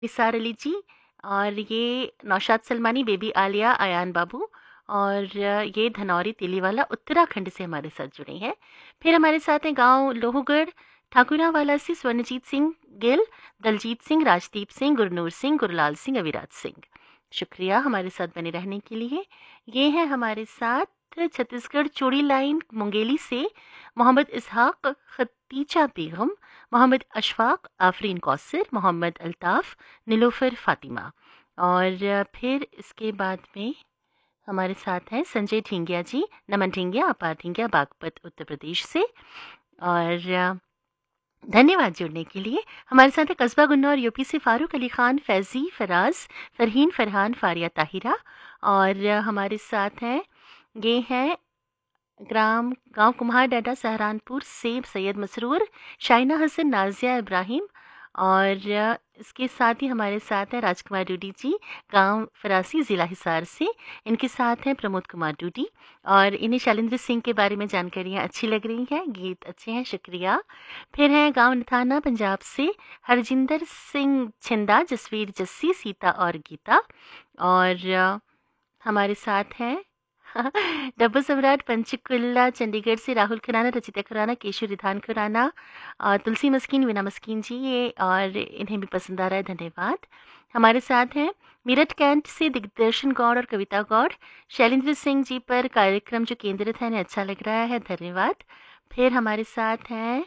निसार अली जी, और ये नौशाद सलमानी, बेबी आलिया, अयान बाबू, और ये धनौरी तेलीवाला उत्तराखंड से हमारे साथ जुड़े हैं। फिर हमारे साथ हैं गांव लोहगढ़ ठाकुरावाला से स्वर्णजीत सिंह गिल, दलजीत सिंह, राजदीप सिंह, गुरनूर सिंह, गुरलाल सिंह, अविराज सिंह। शुक्रिया हमारे साथ बने रहने के लिए। ये हैं हमारे साथ छत्तीसगढ़ चूड़ी लाइन मुंगेली से मोहम्मद इसहाक, खतीजा बेगम, मोहम्मद अशफाक, आफरीन कौसर, मोहम्मद अल्ताफ़, नीलोफर फातिमा। और फिर इसके बाद में हमारे साथ हैं संजय ढींगिया जी, नमन ढींगिया, अपार ढींगिया, बागपत उत्तर प्रदेश से। और धन्यवाद जुड़ने के लिए। हमारे साथ है कस्बा गुन्नौर यूपी से फारूक अली खान, फैज़ी, फराज, फरहीन, फरहान, फारिया ताहिरा। और हमारे साथ हैं, ये हैं गांव कुम्हार डाडा सहारनपुर से सैयद मसरूर, शाइना हसन, नाजिया इब्राहिम। और इसके साथ ही हमारे साथ हैं राजकुमार डूडी जी, गांव फरासी, ज़िला हिसार से। इनके साथ हैं प्रमोद कुमार डूडी, और इन्हें शैलेंद्र सिंह के बारे में जानकारियाँ अच्छी लग रही हैं, गीत अच्छे हैं, शुक्रिया। फिर हैं गांव नथाना पंजाब से हरजिंदर सिंह छिंदा, जसवीर जस्सी, सीता और गीता। और हमारे साथ हैं डब्बू सम्राट पंचकुला चंडीगढ़ से राहुल खुराना, रचिता खुराना, केशव रिधान खुराना, तुलसी मस्कीन, वीना मस्कीन जी, ये और इन्हें भी पसंद आ रहा है, धन्यवाद। हमारे साथ हैं मेरठ कैंट से दिग्दर्शन गौड़ और कविता गौड़। शैलेंद्र सिंह जी पर कार्यक्रम जो केंद्रित है इन्हें अच्छा लग रहा है, धन्यवाद। फिर हमारे साथ हैं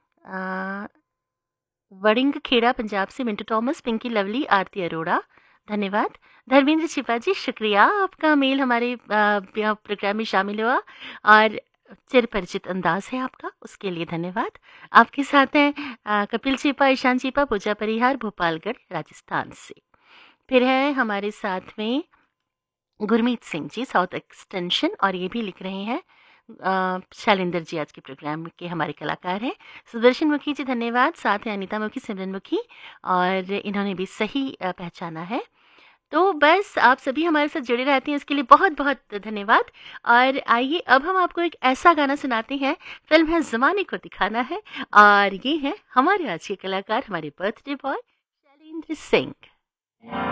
वड़िंग खेड़ा पंजाब से मिंटू थॉमस, पिंकी लवली, आरती अरोड़ा, धन्यवाद। धर्मेंद्र शिपाजी, शुक्रिया, आपका मेल हमारे प्रोग्राम में शामिल हुआ और चिर परिचित अंदाज है आपका, उसके लिए धन्यवाद। आपके साथ हैं कपिल छिपा, ईशान छिपा, पूजा परिहार, भोपालगढ़ राजस्थान से। फिर है हमारे साथ में गुरमीत सिंह जी, साउथ एक्सटेंशन, और ये भी लिख रहे हैं शैलेंद्र जी आज के प्रोग्राम के हमारे कलाकार हैं। सुदर्शन मुखी जी, धन्यवाद। साथ हैं अनीता मुखी, सिमरन मुखी, और इन्होंने भी सही पहचाना है। तो बस आप सभी हमारे साथ जुड़े रहते हैं, इसके लिए बहुत बहुत धन्यवाद। और आइए अब हम आपको एक ऐसा गाना सुनाते हैं, फिल्म है ज़माने को दिखाना है, और ये है हमारे आज के कलाकार, हमारे बर्थडे बॉय शैलेंद्र सिंह।